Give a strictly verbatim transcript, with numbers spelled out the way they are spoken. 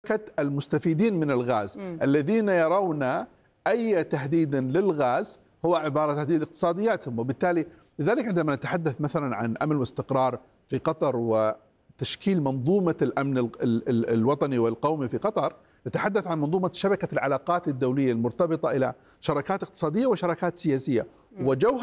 المستفيدين من الغاز م. الذين يرون أي تهديد للغاز هو عبارة عن تهديد اقتصادياتهم، وبالتالي لذلك عندما نتحدث مثلا عن أمن واستقرار في قطر وتشكيل منظومة الأمن ال ال ال الوطني والقومي في قطر، نتحدث عن منظومة شبكة العلاقات الدولية المرتبطة إلى شراكات اقتصادية وشراكات سياسية. وجوهر